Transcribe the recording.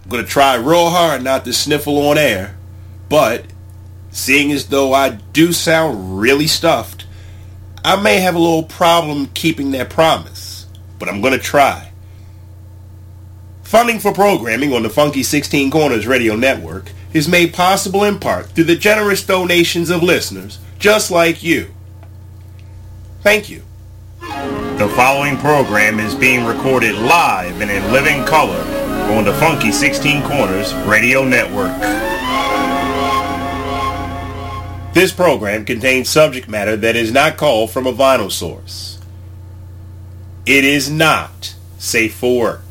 I'm going to try real hard not to sniffle on air, but seeing as though I do sound really stuffed, I may have a little problem keeping that promise, but I'm going to try. Funding for programming on the Funky 16 Corners Radio Network is made possible in part through the generous donations of listeners just like you. Thank you. The following program is being recorded live and in living color on the Funky 16 Corners Radio Network. This program contains subject matter that is not called from a vinyl source. It is not safe for work.